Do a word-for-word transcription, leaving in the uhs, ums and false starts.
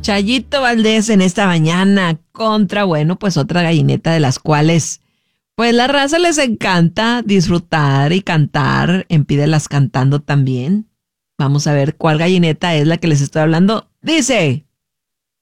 Chayito Valdés en esta mañana contra, bueno, pues otra gallineta de las cuales, pues la raza les encanta disfrutar y cantar. En Pídelas Cantando también. Vamos a ver cuál gallineta es la que les estoy hablando. Dice...